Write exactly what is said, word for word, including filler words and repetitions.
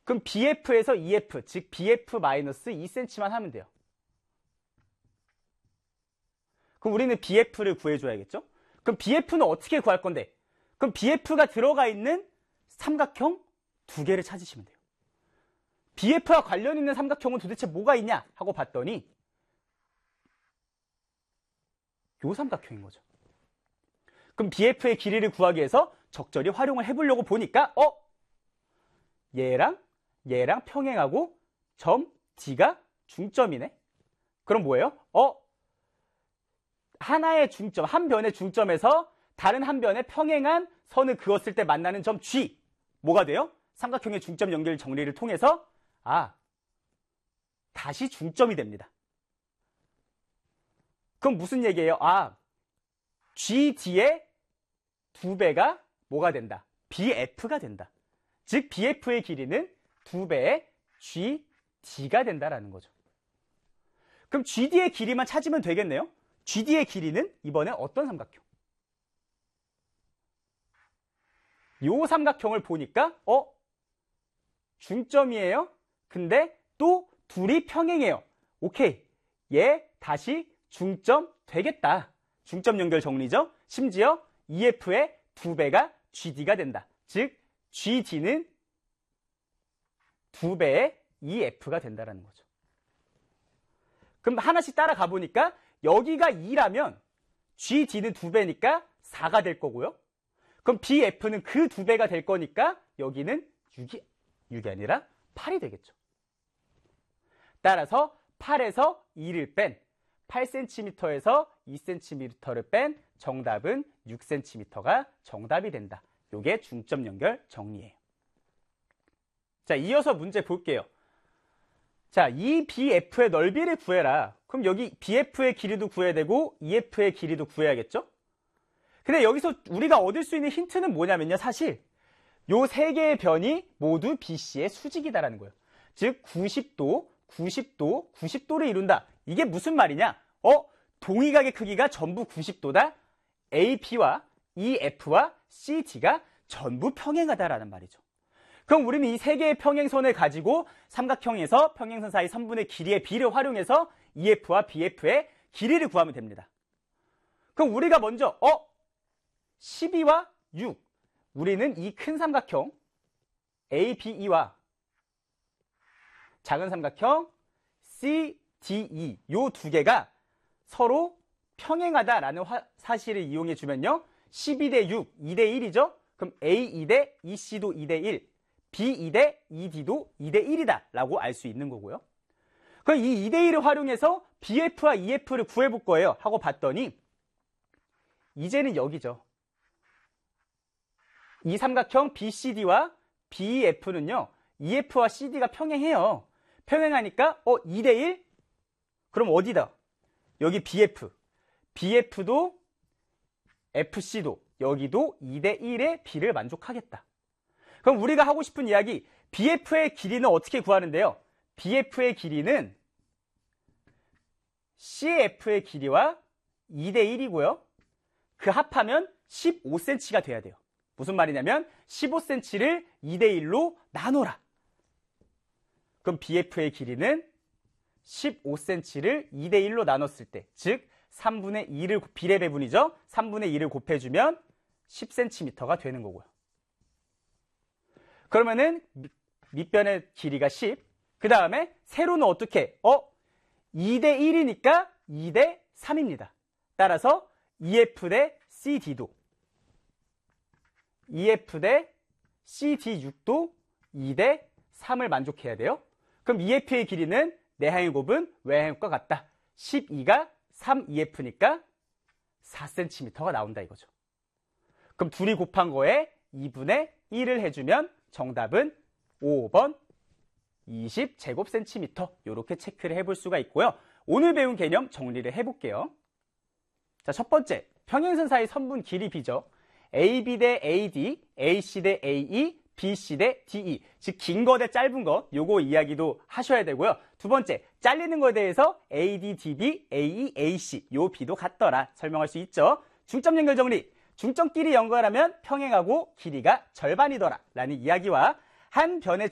그럼 비에프에서 이에프, 즉 비에프 마이너스 이 센티미터만 하면 돼요. 그럼 우리는 비에프를 구해줘야겠죠? 그럼 비에프는 어떻게 구할 건데? 그럼 비에프가 들어가 있는 삼각형 두 개를 찾으시면 돼요. 비에프와 관련 있는 삼각형은 도대체 뭐가 있냐 하고 봤더니 요 삼각형인 거죠. 그럼 비에프의 길이를 구하기 위해서 적절히 활용을 해보려고 보니까 어? 얘랑 얘랑 평행하고 점 D가 중점이네. 그럼 뭐예요? 어? 하나의 중점, 한 변의 중점에서 다른 한 변에 평행한 선을 그었을 때 만나는 점 G. 뭐가 돼요? 삼각형의 중점 연결 정리를 통해서 아, 다시 중점이 됩니다. 그럼 무슨 얘기예요? 아, 지디의 두 배가 뭐가 된다? 비에프가 된다. 즉 비에프의 길이는 두 배의 지디가 된다라는 거죠. 그럼 지디의 길이만 찾으면 되겠네요. 지디의 길이는 이번에 어떤 삼각형? 요 삼각형을 보니까 어? 중점이에요. 근데 또 둘이 평행해요. 오케이. 얘 다시 중점 되겠다. 중점 연결 정리죠. 심지어 이에프의 두 배가 지디가 된다. 즉 지디는 두 배의 이에프가 된다는 거죠. 그럼 하나씩 따라가 보니까 여기가 이라면 지디는 두 배니까 사가 될 거고요. 그럼 비에프는 그 두 배가 될 거니까 여기는 육이, 육이 아니라 팔이 되겠죠. 따라서 팔에서 이를 뺀 팔 센티미터에서 이 센티미터를 뺀 정답은 육 센티미터가 정답이 된다. 요게 중점 연결 정리예요. 자, 이어서 문제 볼게요. 자, 이 비에프의 넓이를 구해라. 그럼 여기 비에프의 길이도 구해야 되고 이에프의 길이도 구해야겠죠? 근데 여기서 우리가 얻을 수 있는 힌트는 뭐냐면요. 사실 요 세 개의 변이 모두 비씨의 수직이다라는 거예요. 즉 구십 도, 구십 도, 구십 도를 이룬다. 이게 무슨 말이냐? 어? 동의각의 크기가 전부 구십 도다. 에이피와 이에프와 씨디가 전부 평행하다라는 말이죠. 그럼 우리는 이 세 개의 평행선을 가지고 삼각형에서 평행선 사이 선분의 길이의 비를 활용해서 이에프와 비에프의 길이를 구하면 됩니다. 그럼 우리가 먼저 어? 십이와 육. 우리는 이 큰 삼각형 에이비이와 작은 삼각형 씨디이 요 두 개가 서로 평행하다라는 화, 사실을 이용해 주면요. 십이 대 육, 이 대 일이죠. 그럼 에이 이 대 이씨도 이 대 일, 비 이 대 이디도 이 대 일이다 라고 알 수 있는 거고요. 그럼 이 이 대 일을 활용해서 비에프와 이에프를 구해볼 거예요 하고 봤더니 이제는 여기죠. 이 삼각형 비씨디와 비이에프는요. 이에프와 씨디가 평행해요. 평행하니까 어 이 대 일? 그럼 어디다? 여기 비에프. 비에프도 에프씨도 여기도 이 대 일의 비를 만족하겠다. 그럼 우리가 하고 싶은 이야기 비에프의 길이는 어떻게 구하는데요? 비에프의 길이는 씨에프의 길이와 이 대 일이고요. 그 합하면 십오 센티미터가 돼야 돼요. 무슨 말이냐면 십오 센티미터를 이 대 일로 나눠라. 그럼 비에프의 길이는 십오 센티미터를 이 대 일로 나눴을 때, 즉 삼분의 이를 비례 배분이죠. 삼분의 이를 곱해주면 십 센티미터가 되는 거고요. 그러면은 밑변의 길이가 십. 그 다음에 세로는 어떻게? 어? 이 대 일이니까 이 대 삼입니다. 따라서 이에프 대 씨디도 이에프 대 씨디 육도 이 대 삼을 만족해야 돼요. 그럼 이에프의 길이는 내항의 곱은 외항의 곱과 같다. 십이가 삼 이에프니까 사 센티미터가 나온다 이거죠. 그럼 둘이 곱한 거에 이분의 일을 해주면 정답은 오 번 이십 제곱센티미터 이렇게 체크를 해볼 수가 있고요. 오늘 배운 개념 정리를 해볼게요. 자, 첫 번째 평행선 사이 선분 길이 비죠. 에이비 대 에이디, 에이씨 대 에이이, 비씨 대 디이. 즉 긴 거 대 짧은 거 요거 이야기도 하셔야 되고요. 두 번째 잘리는 거에 대해서 에이디, 디비, 에이이, 에이씨 요 비도 같더라 설명할 수 있죠. 중점 연결 정리. 중점끼리 연결하면 평행하고 길이가 절반이더라 라는 이야기와 한 변의